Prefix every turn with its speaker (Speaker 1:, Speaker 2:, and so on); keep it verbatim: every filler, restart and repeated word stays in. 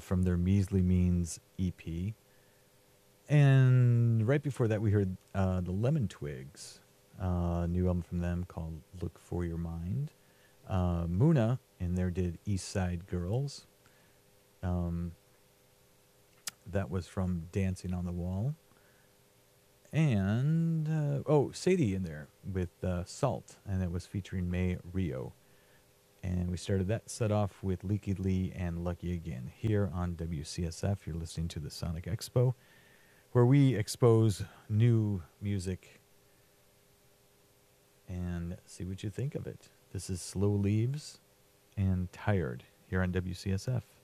Speaker 1: from their Measly Means E P. And right before that, we heard uh, the Lemon Twigs, uh, new album from them called Look For Your Mind. Uh, Muna in there did East Side Girls. Um, that was from Dancing on the Wall. And, uh, oh, Sadie in there with uh, Salt, and that was featuring May Rio. And we started that set off with Leaky Lee and Lucky Again here on W C S F. You're listening to the Sonic Expo, where we expose new music and see what you think of it. This is Slow Leaves and Tired here on W C S F.